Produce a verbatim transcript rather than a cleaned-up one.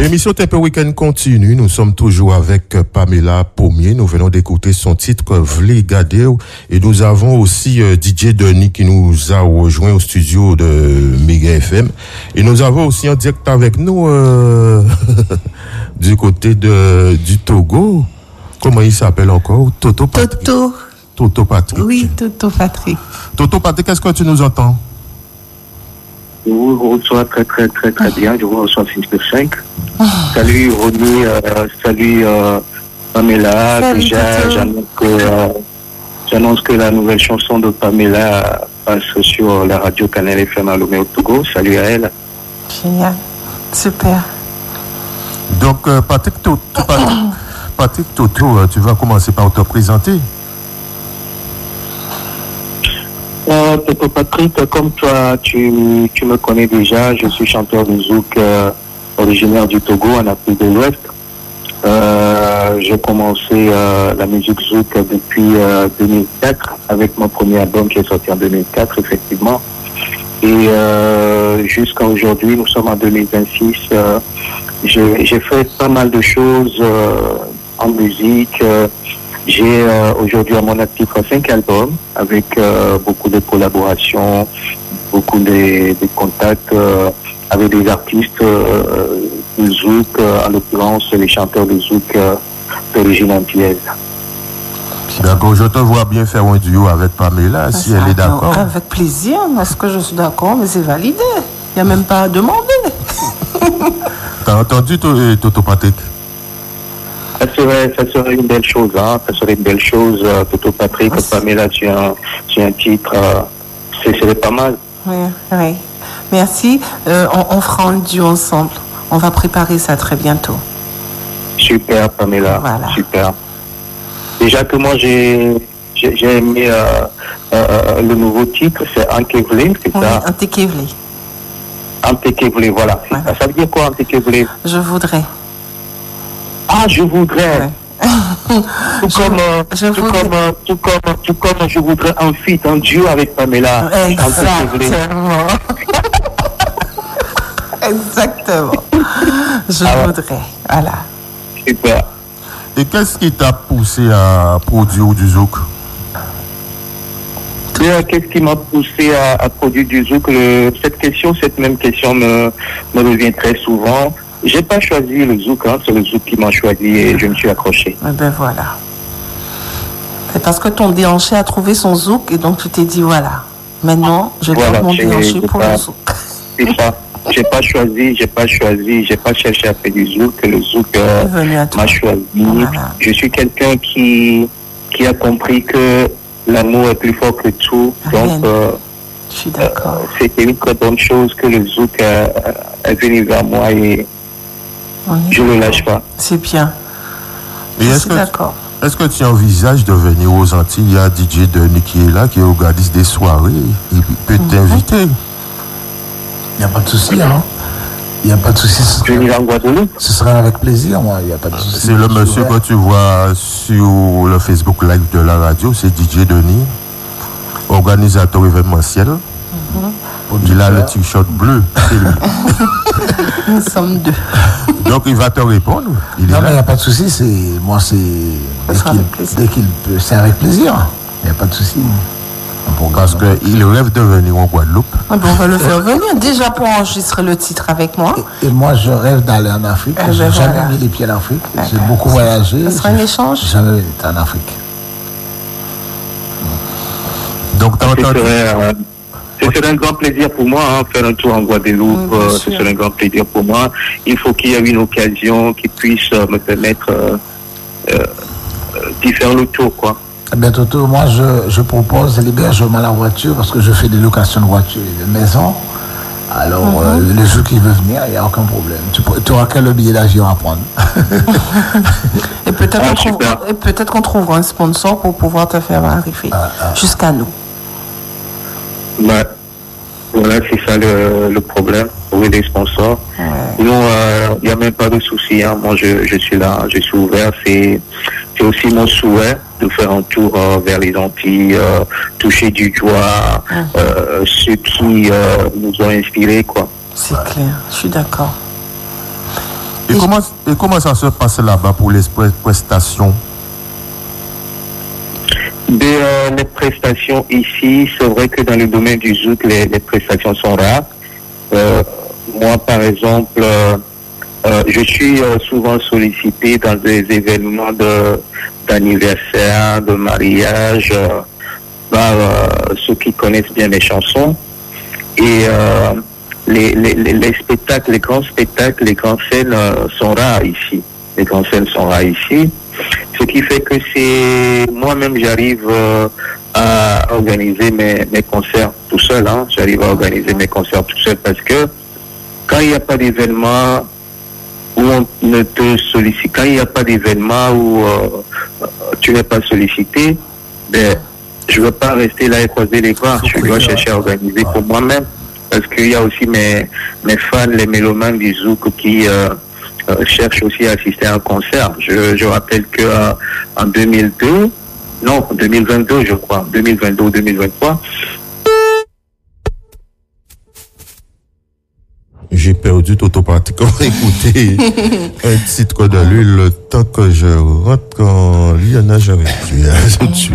L'émission Tempo Week-end continue. Nous sommes toujours avec Pamela Pommier. Nous venons d'écouter son titre V'li Gade. Et nous avons aussi euh, D J Denis qui nous a rejoint au studio de Méga F M. Et nous avons aussi en direct avec nous euh, du côté de du Togo. Comment il s'appelle encore? Toto Patrick. Toto. Toto Patrick. Oui, Toto Patrick. Toto Patrick, est-ce que tu nous entends? Je vous reçois très très très très bien. Je vous reçois six sur cinq. Oh. Salut Ronnie, euh, salut euh, Pamela. Salut, Déjà, j'annonce que, euh, j'annonce que la nouvelle chanson de Pamela passe sur la radio Canal F M à Lomé au Togo. Salut à elle. Génial. Super. Donc, euh, Patrick Toto, Patrick, Patrick Toto, euh, tu vas commencer par te présenter. Euh, Toto Patrick, comme toi, tu, tu me connais déjà. Je suis chanteur de zouk euh, originaire du Togo, en Afrique de l'Ouest. Euh, j'ai commencé euh, la musique zouk depuis euh, deux mille quatre avec mon premier album qui est sorti en deux mille quatre, effectivement. Et euh, jusqu'à aujourd'hui, nous sommes en deux mille vingt-six. Euh, j'ai, j'ai fait pas mal de choses euh, en musique. Euh, J'ai euh, aujourd'hui à mon actif cinq albums avec euh, beaucoup de collaborations, beaucoup de, de contacts euh, avec des artistes euh, de zouk, euh, en l'occurrence les chanteurs de zouk euh, d'origine antillaise. D'accord, je te vois bien faire un duo avec Pamela, ah, si elle est d'accord. Avec plaisir, est-ce que je suis d'accord, mais c'est validé. Il n'y a même pas à demander. T'as entendu, Toto Patrick? Ça serait, ça serait une belle chose, hein. Ça serait une belle chose, euh, Toto Patrick, oui. Pamela, tu as un, tu as un titre, euh, c'est, c'est pas mal. Oui, oui. Merci. Euh, on, on fera un duo ensemble. On va préparer ça très bientôt. Super, Pamela. Voilà. Super. Déjà que moi, j'ai, j'ai, j'ai aimé euh, euh, le nouveau titre, c'est Antekevle, c'est oui, ça? Antekevle. Antekevle, voilà. voilà. Ça, ça veut dire quoi, Antekevle? Je voudrais. Ah, je voudrais. Ouais. tout, je, comme, je tout, voudrais. Comme, tout, comme, tout comme je voudrais un feat, un duo avec Pamela. Exactement. Exactement. Je ah ouais. voudrais. Voilà. Super. Et qu'est-ce qui t'a poussé à produire du zouk? Qu'est-ce qui m'a poussé à, à produire du zouk? Le, cette question, cette même question me, me revient très souvent. J'ai pas choisi le zouk, hein, c'est le zouk qui m'a choisi et je me suis accroché. Eh ben voilà. C'est parce que ton déhanché a trouvé son zouk et donc tu t'es dit voilà. Maintenant, je voilà, garde mon déhanché pour pas, le zouk. C'est ça. J'ai pas choisi, j'ai pas choisi, j'ai pas cherché à faire du zouk. Le zouk euh, m'a choisi. Voilà. Je suis quelqu'un qui qui a compris que l'amour est plus fort que tout. Amen. Donc euh, je suis d'accord. Euh, c'était une très bonne chose que le zouk euh, est venu vers moi et je ne le lâche pas. C'est bien. Et je est-ce suis que, d'accord. Est-ce que tu envisages de venir aux Antilles? Il y a D J Denis qui est là, qui organise des soirées. Il peut mm-hmm. t'inviter. Il n'y a pas de souci, hein? Il n'y a pas de souci. Ce serait, en Guadeloupe. Ce serait avec plaisir, moi. Il n'y a pas de souci. C'est le monsieur que tu vois sur le Facebook Live de la radio, c'est D J Denis, organisateur événementiel. Mm-hmm. Il a le t-shirt bleu, c'est lui. Nous sommes deux. Donc il va te répondre. Il non, est mais là. il n'y a pas de souci. C'est moi, c'est dès qu'il, dès qu'il peut, c'est avec plaisir. Il n'y a pas de souci. Parce qu'il rêve de venir en Guadeloupe. Ah ben on va le faire venir déjà pour enregistrer le titre avec moi. Et, et moi, je rêve d'aller en Afrique. Ah, j'ai ben jamais voilà. mis les pieds en Afrique. Ah, j'ai ben beaucoup voyagé. Ça sera un échange. J'ai jamais été en Afrique. Donc t'as entendu. Ce serait un grand plaisir pour moi, hein, faire un tour en Guadeloupe, oui, euh, ce serait un grand plaisir pour moi. Il faut qu'il y ait une occasion qui puisse euh, me permettre euh, euh, d'y faire le tour, quoi. Eh bien, Toto, moi, je, je propose l'hébergement à la voiture parce que je fais des locations de voitures et de maisons. Alors, mm-hmm. euh, les jours qui veulent venir, il n'y a aucun problème. Tu, tu auras que le billet d'avion à prendre. et, peut-être ah, trouve, et peut-être qu'on trouvera un sponsor pour pouvoir te faire arriver ah, ah. jusqu'à nous. Bah, voilà, c'est ça le, le problème, trouver des sponsors. Ouais. Sinon, il euh, n'y a même pas de souci. Hein. Moi, je, je suis là, je suis ouvert. C'est, c'est aussi mon souhait de faire un tour euh, vers les Antilles, euh, toucher du doigt mmh. euh, ceux qui euh, nous ont inspirés, quoi. C'est clair, je suis d'accord. Et, et, comment, et comment ça se passe là-bas pour les prestations? De, euh, les prestations ici, c'est vrai que dans le domaine du zouk, les, les prestations sont rares. Euh, moi, par exemple, euh, euh, je suis euh, souvent sollicité dans des événements de, d'anniversaire, de mariage, euh, par euh, ceux qui connaissent bien mes chansons. Et euh, les, les, les spectacles, les grands spectacles, les grandes scènes euh, sont rares ici. Les grandes scènes sont rares ici. Ce qui fait que c'est moi-même j'arrive euh, à organiser mes, mes concerts tout seul. Hein. J'arrive à organiser mes concerts tout seul parce que quand il n'y a pas d'événement où on ne te sollicite, quand il n'y a pas d'événement où euh, tu n'es pas sollicité, ben, je ne veux pas rester là et croiser les bras. Je dois chercher à organiser pour moi-même parce qu'il y a aussi mes, mes fans, les mélomanes du zouk qui... Euh, Euh, cherche aussi à assister à un concert. Je, je rappelle que euh, en deux mille deux, non, deux mille vingt-deux, je crois, deux mille vingt-deux ou deux mille vingt-trois. J'ai perdu tout automatiquement écouter un titre de lui le temps que je rentre en Lyon, j'avais tué.